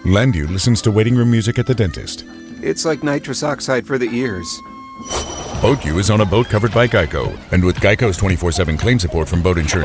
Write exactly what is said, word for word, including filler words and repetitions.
Landu listens to waiting room music at the dentist. It's like nitrous oxide for the ears. BoatU is on a boat covered by Geico. And with Geico's twenty-four seven claim support from boat insurance